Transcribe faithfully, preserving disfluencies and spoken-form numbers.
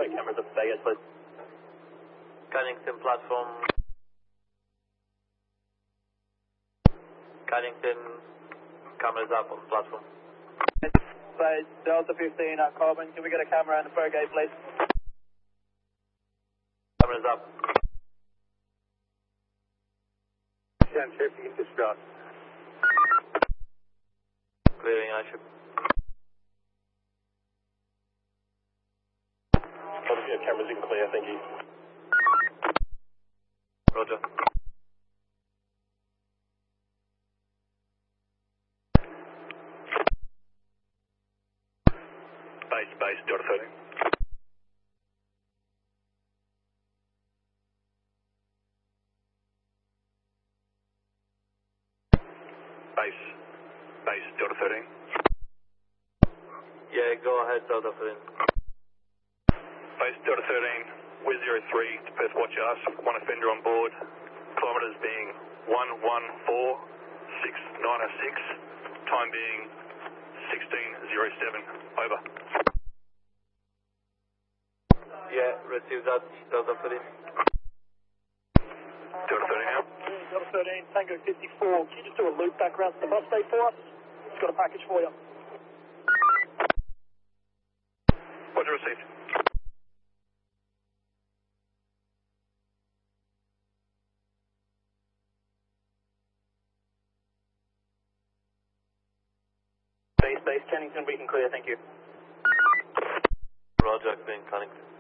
display cameras at Vegas, please. Cunnington platform. Cunnington, cameras up on platform. Base Delta fifteen at Corbin, can we get a camera and a fur gate, please? Cameras up. ten fifty, discharge. Clearing airship. Yeah, cameras in clear, thank you. Roger. Base, base, Delta thirteen. Base, base, Delta thirteen. Yeah, go ahead, Delta thirteen. Base Delta thirteen, Wizz zero three to Perth Watch us, one offender on board, kilometres being one one four six nine six, time being sixteen oh seven, over. Yeah, receive that, Delta thirteen. Delta thirteen out. Delta thirteen, Tango fifty-four. Can you just do a loop back around to the bus bay for us? It's got a package for you. Roger, received. Base, base, Kennington, we can clear, thank you. Roger, Queen Cunnington.